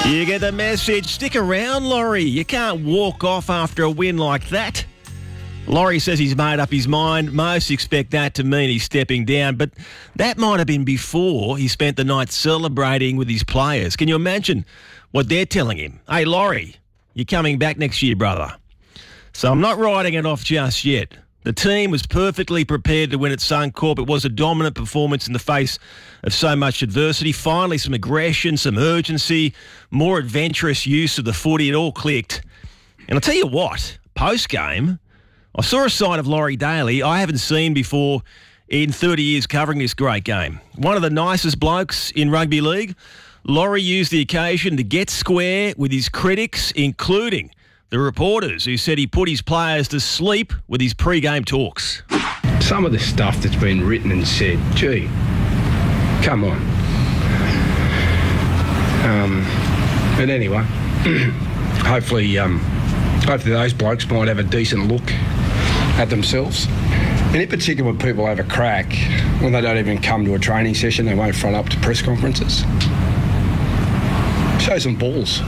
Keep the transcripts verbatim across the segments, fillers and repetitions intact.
You get the message. Stick around, Laurie. You can't walk off after a win like that. Laurie says he's made up his mind. Most expect that to mean he's stepping down, but that might have been before he spent the night celebrating with his players. Can you imagine what they're telling him? Hey, Laurie, you're coming back next year, brother. So I'm not writing it off just yet. The team was perfectly prepared to win at Suncorp. It was a dominant performance in the face of so much adversity. Finally, some aggression, some urgency, more adventurous use of the footy. It all clicked. And I'll tell you what, post-game, I saw a side of Laurie Daly I haven't seen before in thirty years covering this great game. One of the nicest blokes in rugby league. Laurie used the occasion to get square with his critics, including the reporters who said he put his players to sleep with his pre-game talks. Some of the stuff that's been written and said, gee, come on. Um, but anyway, hopefully, um, hopefully those blokes might have a decent look at themselves. And in particular, when people have a crack, when they don't even come to a training session, they won't front up to press conferences. Show some balls.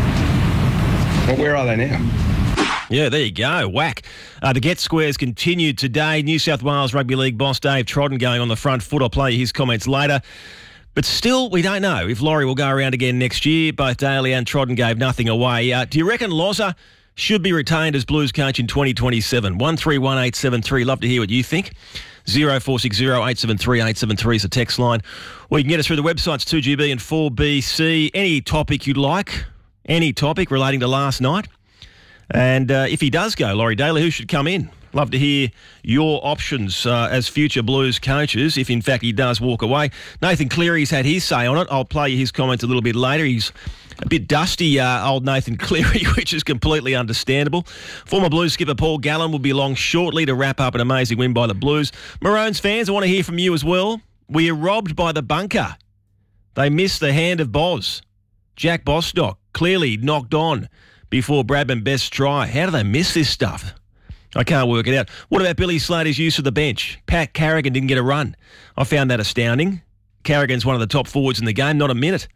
Well, where are they now? Yeah, there you go. Whack. Uh, the Get Squares continued today. New South Wales Rugby League boss Dave Trodden going on the front foot. I'll play his comments later. But still, we don't know if Laurie will go around again next year. Both Daly and Trodden gave nothing away. Uh, do you reckon Loza should be retained as Blues coach in twenty twenty-seven? one three one eight seven three. Love to hear what you think. zero four six zero eight seven three eight seven three is the text line. Or you can get us through the websites two G B and four B C. Any topic you'd like. Any topic relating to last night. And uh, if he does go, Laurie Daly, who should come in? Love to hear your options uh, as future Blues coaches, if in fact he does walk away. Nathan Cleary's had his say on it. I'll play you his comments a little bit later. He's a bit dusty, uh, old Nathan Cleary, which is completely understandable. Former Blues skipper Paul Gallen will be along shortly to wrap up an amazing win by the Blues. Maroons fans, I want to hear from you as well. Were you robbed by the bunker? They missed the hand of Boz. Jack Bostock clearly knocked on before Bradman Best's try. How do they miss this stuff? I can't work it out. What about Billy Slater's use of the bench? Pat Carrigan didn't get a run. I found that astounding. Carrigan's one of the top forwards in the game, not a minute.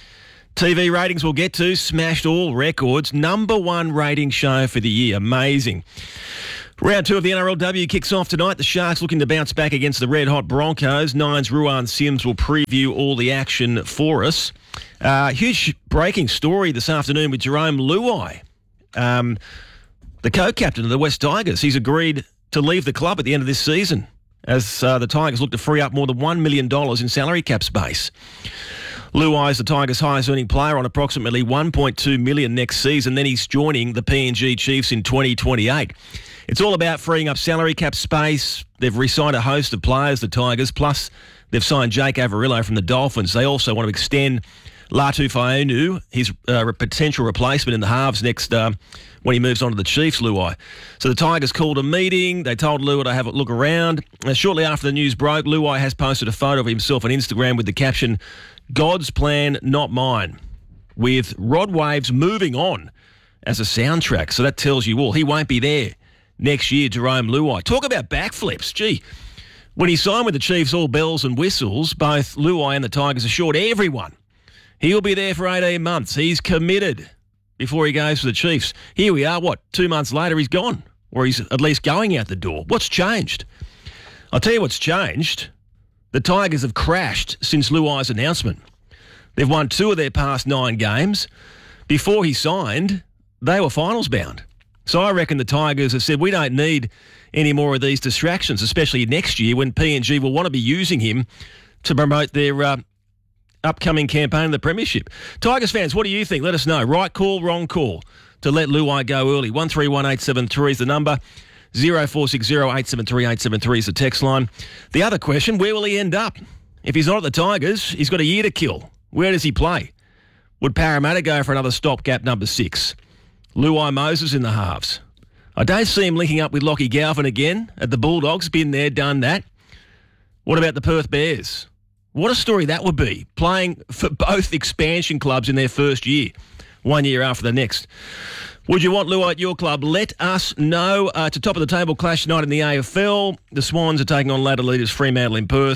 T V ratings we'll get to, smashed all records. Number one rating show for the year. Amazing. Round two of the N R L W kicks off tonight. The Sharks looking to bounce back against the red-hot Broncos. Nine's Ruan Sims will preview all the action for us. Uh, huge breaking story this afternoon with Jerome Luai, um, the co-captain of the West Tigers. He's agreed to leave the club at the end of this season as uh, the Tigers look to free up more than one million dollars in salary cap space. Luai is the Tigers' highest-earning player on approximately one point two million dollars next season. Then he's joining the P N G Chiefs in twenty twenty-eight. It's all about freeing up salary cap space. They've re-signed a host of players, the Tigers, plus they've signed Jake Averillo from the Dolphins. They also want to extend Latu Faionu, his uh, potential replacement in the halves next uh, when he moves on to the Chiefs, Luai. So the Tigers called a meeting. They told Luai to have a look around. Uh, shortly after the news broke, Luai has posted a photo of himself on Instagram with the caption, "God's plan, not mine," with Rod Waves moving on as a soundtrack. So that tells you all. He won't be there next year, Jerome Luai. Talk about backflips. Gee, when he signed with the Chiefs, all bells and whistles, both Luai and the Tigers assured everyone he'll be there for eighteen months. He's committed before he goes to the Chiefs. Here we are, what, two months later, he's gone. Or he's at least going out the door. What's changed? I'll tell you what's changed. The Tigers have crashed since Luai's announcement. They've won two of their past nine games. Before he signed, they were finals bound. So I reckon the Tigers have said, we don't need any more of these distractions, especially next year when P N G will want to be using him to promote their uh, upcoming campaign in the Premiership. Tigers fans, what do you think? Let us know. Right call, wrong call to let Luai go early. one three one eight seven three is the number. zero four six zero eight seven three eight seven three is the text line. The other question, where will he end up? If he's not at the Tigers, he's got a year to kill. Where does he play? Would Parramatta go for another stopgap number six? Luai Moses in the halves. I don't see him linking up with Lockie Galvin again at the Bulldogs. Been there, done that. What about the Perth Bears? What a story that would be, playing for both expansion clubs in their first year, one year after the next. Would you want Luai at your club? Let us know. Uh, it's a top-of-the-table clash tonight in the A F L. The Swans are taking on ladder leaders Fremantle in Perth.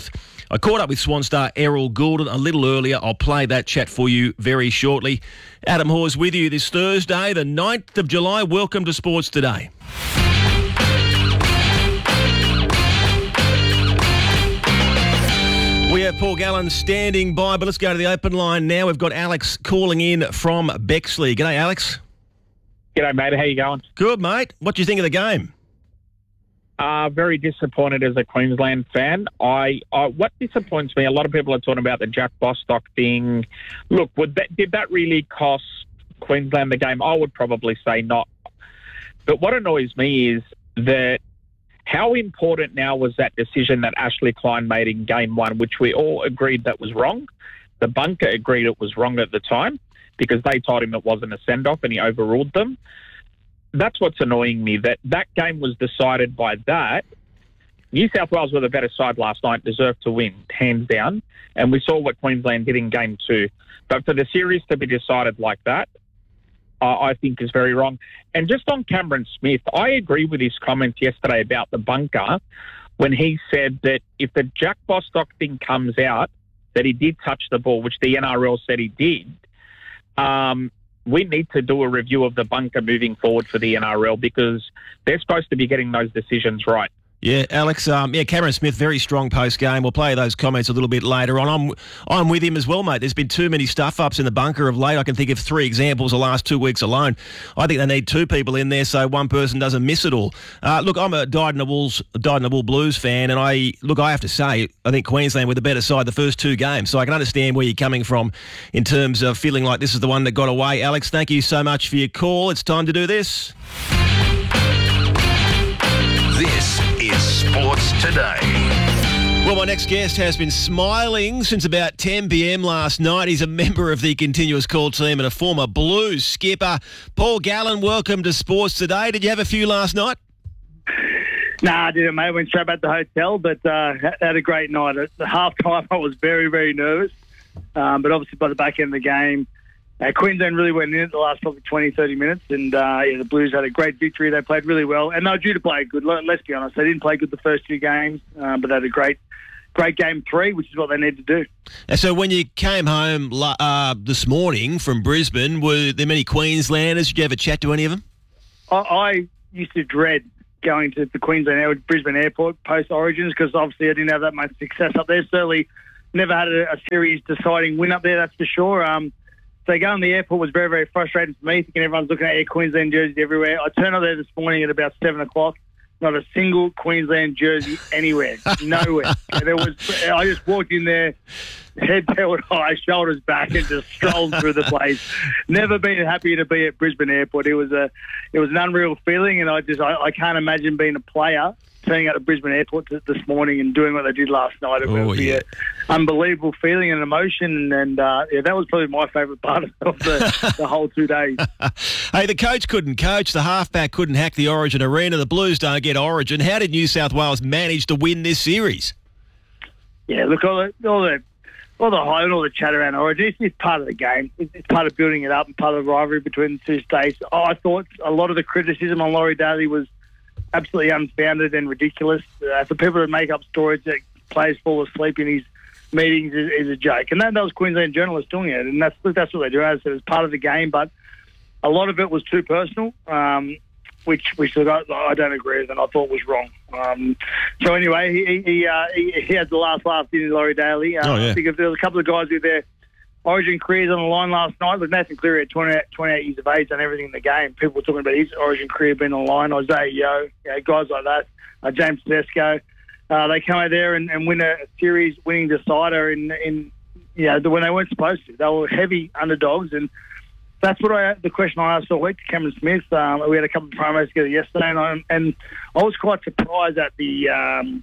I caught up with Swan star Errol Goulden a little earlier. I'll play that chat for you very shortly. Adam Hawes with you this Thursday, the ninth of July. Welcome to Sports Today. We have Paul Gallen standing by, but let's go to the open line now. We've got Alex calling in from Bexley. G'day, Alex. G'day, mate. How you going? Good, mate. What do you think of the game? Uh, very disappointed as a Queensland fan. I, I what disappoints me, a lot of people are talking about the Jack Bostock thing. Look, would that, did that really cost Queensland the game? I would probably say not. But what annoys me is that how important now was that decision that Ashley Klein made in game one, which we all agreed that was wrong. The bunker agreed it was wrong at the time because they told him it wasn't a send-off and he overruled them. That's what's annoying me, that that game was decided by that. New South Wales were the better side last night, deserved to win, hands down. And we saw what Queensland did in game two. But for the series to be decided like that, uh, I think is very wrong. And just on Cameron Smith, I agree with his comments yesterday about the bunker when he said that if the Jack Bostock thing comes out, that he did touch the ball, which the N R L said he did, um, we need to do a review of the bunker moving forward for the N R L because they're supposed to be getting those decisions right. Yeah, Alex, um, yeah, Cameron Smith, very strong post-game. We'll play those comments a little bit later on. I'm I'm with him as well, mate. There's been too many stuff-ups in the bunker of late. I can think of three examples the last two weeks alone. I think they need two people in there so one person doesn't miss it all. Uh, look, I'm a dyed-in-the-Wolves, dyed-in-the-wool Blues fan, and I look, I have to say, I think Queensland were the better side the first two games, so I can understand where you're coming from in terms of feeling like this is the one that got away. Alex, thank you so much for your call. It's time to do this. This is Sports Today. Well, my next guest has been smiling since about ten p.m. last night. He's a member of the continuous call team and a former Blues skipper. Paul Gallen, welcome to Sports Today. Did you have a few last night? Nah, I didn't, mate. Went straight back to the hotel, but uh, had a great night. At the half-time, I was very, very nervous. Um, but obviously by the back end of the game, Uh, Queensland really went in it the last probably twenty, thirty minutes, and uh, yeah, the Blues had a great victory. They played really well, and they were due to play good. Let's be honest, they didn't play good the first two games, uh, but they had a great, great game three, which is what they need to do. And so when you came home uh, this morning from Brisbane, were there many Queenslanders? Did you have a chat to any of them? I, I used to dread going to the Queensland Brisbane Airport post Origins because obviously I didn't have that much success up there. Certainly never had a, a series deciding win up there, that's for sure. Um, So going to the airport was very, very frustrating for me, thinking everyone's looking at Air Queensland jerseys everywhere. I turned up there this morning at about seven o'clock. Not a single Queensland jersey anywhere. Nowhere. There was. I just walked in there, head held high, shoulders back, and just strolled through the place. Never been happier to be at Brisbane Airport. It was a, it was an unreal feeling, and I just, I, I can't imagine being a player turning out to Brisbane Airport this morning and doing what they did last night. It oh, would be yeah. an unbelievable feeling and emotion, and uh, yeah, that was probably my favourite part of the, the whole two days. Hey, the coach couldn't coach, the halfback couldn't hack the Origin arena, the Blues don't get Origin. How did New South Wales manage to win this series? Yeah, look, all the all the all the hype and all the chat around Origin, it's, it's part of the game. It's, it's part of building it up and part of the rivalry between the two states. Oh, I thought a lot of the criticism on Laurie Daly was absolutely unfounded and ridiculous. Uh, for people to make up stories that players fall asleep in his meetings is, is a joke. And that, that was Queensland journalists doing it, and that's that's what they do. As I said, it's part of the game, but a lot of it was too personal, um, which which I, I don't agree with and I thought was wrong. Um, so anyway, he he, uh, he he had the last laugh, didn't he, Laurie Daly? Uh, oh, yeah. I think if there was a couple of guys with their Origin careers on the line last night. But Nathan Cleary at twenty-eight, twenty-eight years of age and everything in the game. People were talking about his Origin career being on the line. Isaiah Yeo, you know, guys like that. Uh, James Tedesco. Uh, they come out there and, and win a series winning decider in, in you know, when they weren't supposed to. They were heavy underdogs, and that's what I the question I asked all week to Cameron Smith. Um, we had a couple of promos together yesterday, and I, and I was quite surprised at the, um,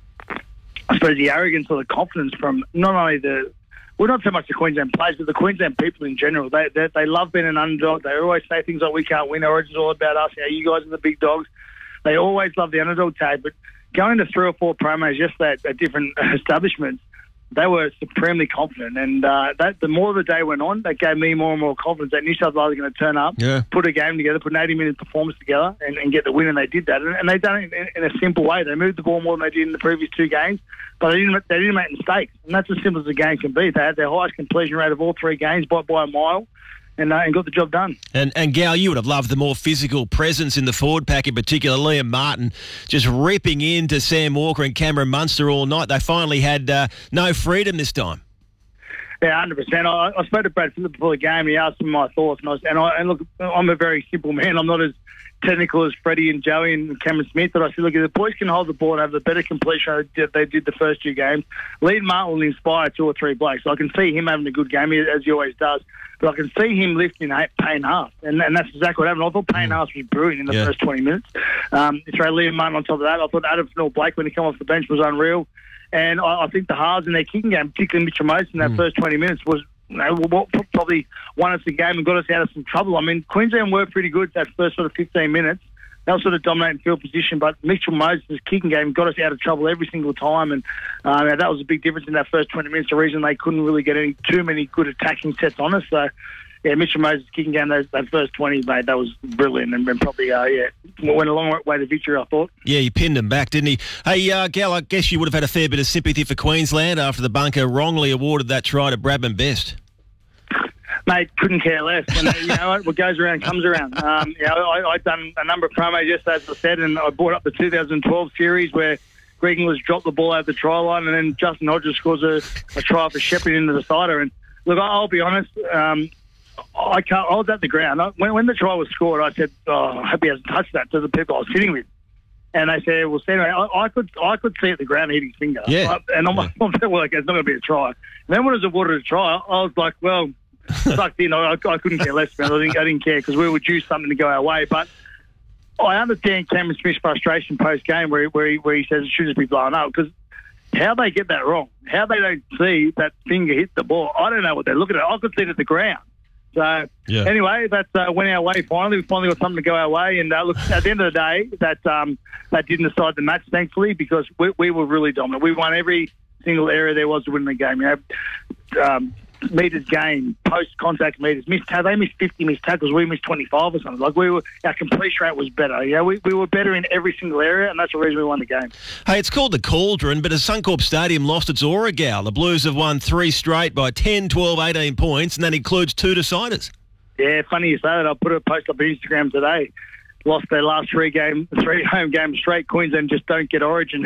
I suppose, the arrogance or the confidence from not only the Well, not so much the Queensland players, but the Queensland people in general. They, they they love being an underdog. They always say things like, we can't win. Origin's all about us. You know, you guys are the big dogs. They always love the underdog tag. But going to three or four promos yesterday at, at different establishments, they were supremely confident. And uh, that the more the day went on, that gave me more and more confidence that New South Wales are going to turn up, yeah. put a game together, put an eighty-minute performance together and, and get the win, and they did that. And, and they've done it in, in a simple way. They moved the ball more than they did in the previous two games, but they didn't, they didn't make mistakes. And that's as simple as the game can be. They had their highest completion rate of all three games by, by a mile. And, uh, and got the job done. And, and Gal, you would have loved the more physical presence in the forward pack, in particular Liam Martin, just ripping into Sam Walker and Cameron Munster all night. They finally had uh, no freedom this time. Yeah, one hundred percent. I, I spoke to Brad Phillip before the game. He asked me my thoughts. And, I was, and, I, and look, I'm a very simple man. I'm not as technical as Freddie and Joey and Cameron Smith. But I said, look, if the boys can hold the ball and have the better completion that they did the first two games, Liam Martin will inspire two or three blokes. I can see him having a good game, as he always does. But I can see him lifting Payne Haas. And, and that's exactly what happened. I thought Payne Haas was brilliant in the yeah. first twenty minutes. Um, throw Liam Martin on top of that. I thought Adam Fennell-Blake, when he came off the bench, was unreal. And I, I think the Haas in their kicking game, particularly Mitchell Moses in that mm. first twenty minutes, was you know, what probably won us the game and got us out of some trouble. I mean, Queensland were pretty good that first sort of fifteen minutes. They were sort of dominating field position, but Mitchell Moses' kicking game got us out of trouble every single time, and uh, that was a big difference in that first twenty minutes. The reason they couldn't really get any too many good attacking sets on us. So, yeah, Mitchell Moses' kicking game, those, that first twenty, mate, that was brilliant, and, and probably, uh, yeah, went a long way to victory, I thought. Yeah, he pinned him back, didn't he? Hey, uh, Gal, I guess you would have had a fair bit of sympathy for Queensland after the bunker wrongly awarded that try to Bradman Best. Mate, couldn't care less. And, uh, you know what? What goes around comes around. Um, you know, I, I've done a number of promos yesterday, as I said, and I brought up the two thousand twelve series where Greg Inglis dropped the ball out of the try line, and then Justin Hodges scores a, a try for Shepherd into the sider. And look, I'll be honest, um, I can't. I was at the ground I, when, when the try was scored. I said, oh, "I hope he hasn't touched that." To the people I was sitting with, and they said, "Well, anyway, I, I could, I could see at the ground hit his finger." Yeah. I, and I'm, yeah. I'm like, "Well, it's not going to be a try." And then when it was awarded a try, I was like, "Well." Sucked in. I, I couldn't care less about it. I didn't, I didn't care because we were due something to go our way. But I understand Cameron Smith's frustration post game where, where, he, where he says it should just be blown up, because how they get that wrong, how they don't see that finger hit the ball, I don't know what they're looking at. I could see it at the ground. So yeah. anyway, that uh, went our way finally. We finally got something to go our way. And uh, look, at the end of the day, that um, that didn't decide the match, thankfully, because we, we were really dominant. We won every single area there was to win the game. You know, um, meters gained, post-contact meters, missed, they missed fifty missed tackles, we missed twenty-five or something. Like, we were, our completion rate was better. Yeah, we, we were better in every single area, and that's the reason we won the game. Hey, it's called the Cauldron, but as Suncorp Stadium lost its aura, Gal, the Blues have won three straight by ten, twelve, eighteen points, and that includes two deciders. Yeah, funny you say that. I put a post up on Instagram today. Lost their last three game, three home games straight. Queensland just don't get Origin.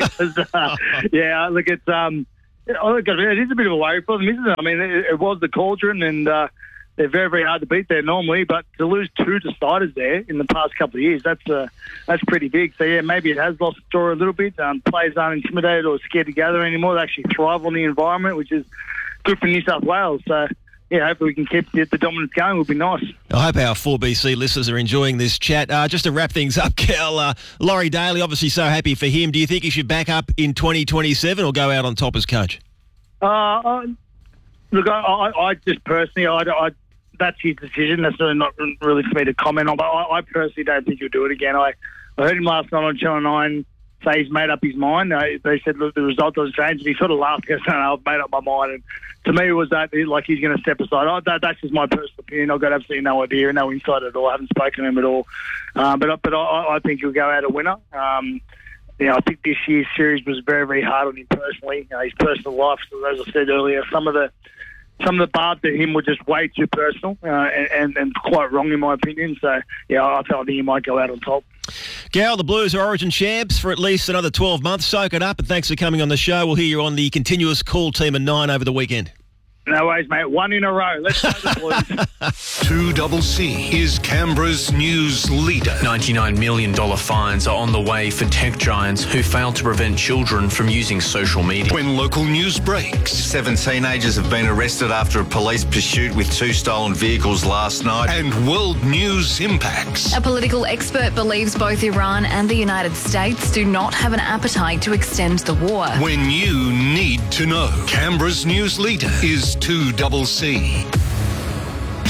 uh, yeah, look, it's um, oh, look, it is a bit of a worry for them, isn't it? I mean, it, it was the Cauldron, and uh, they're very, very hard to beat there normally. But to lose two deciders there in the past couple of years, that's uh, that's pretty big. So yeah, maybe it has lost its story a little bit. Um, players aren't intimidated or scared to gather anymore. They actually thrive on the environment, which is good for New South Wales. So. Yeah, hopefully we can keep the, the dominance going. It would be nice. I hope our four B C listeners are enjoying this chat. Uh, just to wrap things up, Cal, uh, Laurie Daly, obviously so happy for him. Do you think he should back up in twenty twenty-seven or go out on top as coach? Uh, I, look, I, I, I just personally, I, I, that's his decision. That's really not really for me to comment on. But I, I personally don't think he'll do it again. I, I heard him last night on Channel nine say he's made up his mind. Uh, they said, look, the result doesn't change. And he sort of laughed and said, no, I've made up my mind. And to me, it was that like he's going to step aside. Oh, that, that's just my personal opinion. I've got absolutely no idea, no insight at all. I haven't spoken to him at all. Um, but but I, I think he'll go out a winner. Um, you know, I think this year's series was very, very hard on him personally. You know, his personal life, so as I said earlier, some of the some of the barbs at him were just way too personal uh, and, and, and quite wrong in my opinion. So, yeah, I felt he might go out on top. Gal, the Blues are Origin champs for at least another twelve months. Soak it up, and thanks for coming on the show. We'll hear you on the continuous call team of nine over the weekend. No worries, mate. One in a row. Let's go the Blues. two double C is Canberra's news leader. ninety-nine million dollars fines are on the way for tech giants who failed to prevent children from using social media. When local news breaks. Seven teenagers have been arrested after a police pursuit with two stolen vehicles last night. And world news impacts. A political expert believes both Iran and the United States do not have an appetite to extend the war. When you need to know. Canberra's news leader is two double C.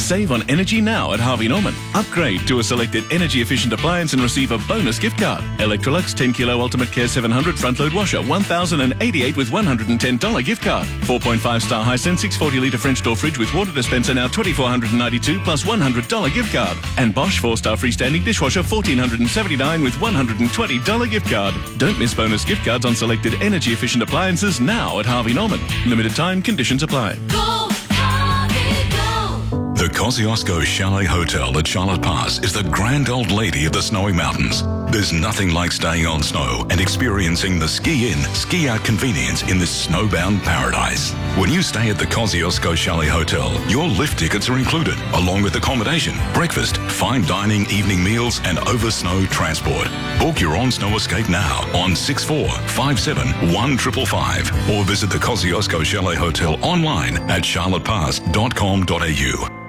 Save on energy now at Harvey Norman. Upgrade to a selected energy-efficient appliance and receive a bonus gift card. Electrolux ten kilo Ultimate Care seven hundred front-load washer, one thousand eighty-eight with one hundred ten dollars gift card. four point five star Hisense six hundred forty litre French door fridge with water dispenser now two thousand four hundred ninety-two plus one hundred dollars gift card. And Bosch four star freestanding dishwasher one thousand four hundred seventy-nine with one hundred twenty dollars gift card. Don't miss bonus gift cards on selected energy-efficient appliances now at Harvey Norman. Limited time, conditions apply. Go, Harvey, go. The Kosciuszko Chalet Hotel at Charlotte Pass is the grand old lady of the snowy mountains. There's nothing like staying on snow and experiencing the ski-in, ski-out convenience in this snowbound paradise. When you stay at the Kosciuszko Chalet Hotel, your lift tickets are included, along with accommodation, breakfast, fine dining, evening meals, and over-snow transport. Book your on-snow escape now on six four five seven one five five five or visit the Kosciuszko Chalet Hotel online at charlottepass dot com dot a u.